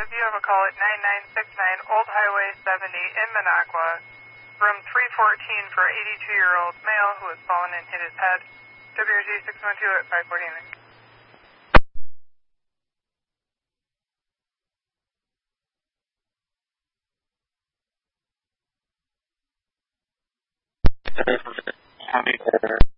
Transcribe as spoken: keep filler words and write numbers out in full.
five, you have a call at nine nine six nine Old Highway seventy in Minocqua, room three fourteen for eighty-two-year-old male who has fallen and hit his head. W R G six one two at five forty-nine. How many